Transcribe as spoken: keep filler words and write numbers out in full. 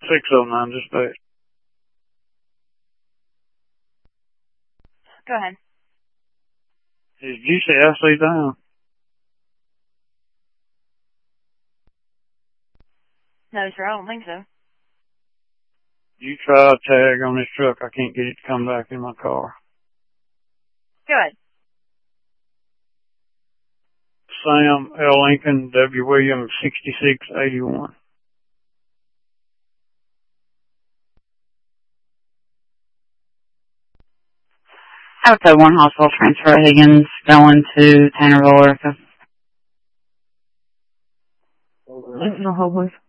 six oh nine, dispatch. Go ahead. Is G C I C down? No, sir, I don't think so. You try a tag on this truck. I can't get it to come back in my car. Go ahead. Sam L. Lincoln, W. Williams, sixty-six eighty-one. I would say one hospital transfer Higgins going to Tannerville, Erica. No, hold please.